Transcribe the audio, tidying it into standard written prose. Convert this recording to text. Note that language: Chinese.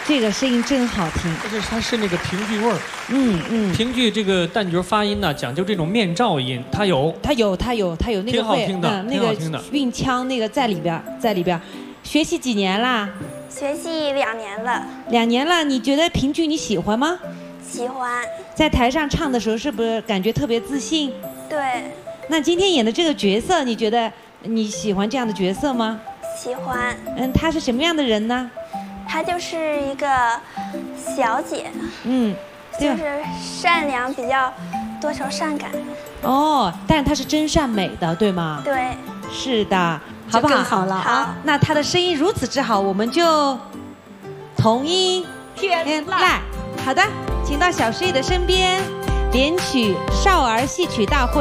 这个声音真好听。 它是那个评剧味儿。评剧这个旦角发音呢，讲究这种面罩音，它有那个挺好听的，那个韵腔那个在里边。学习几年啦？ 学习2年了。 2年了，你觉得评剧你喜欢吗？ 喜欢。在台上唱的时候，是不是感觉特别自信？ 对。 那今天演的这个角色，你觉得你喜欢这样的角色吗？ 喜欢。 她是什么样的人呢？ 她就是一个小姐。就是善良，比较多愁善感。 哦，但是她是真善美的，对吗？ 对。 是的，好不好？ 好了啊。 那她的声音如此之好，我们就同音天籁。好的，请到小师爷的身边，连曲少儿戏曲大会。